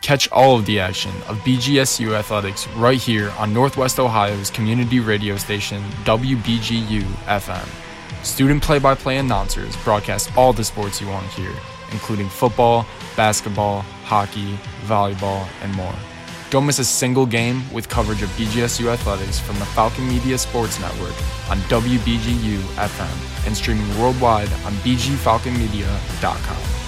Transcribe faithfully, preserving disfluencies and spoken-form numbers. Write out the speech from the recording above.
Catch all of the action of B G S U athletics right here on Northwest Ohio's community radio station, W B G U F M. Student play-by-play announcers broadcast all the sports you want to hear, including football, basketball, hockey, volleyball, and more. Don't miss a single game with coverage of B G S U athletics from the Falcon Media Sports Network on W B G U F M and streaming worldwide on b g falcon media dot com.